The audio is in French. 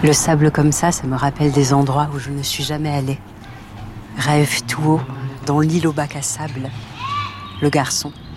Le sable comme ça me rappelle des endroits où je ne suis jamais allée. Rêve tout haut, dans l'île au bac à sable. Le garçon,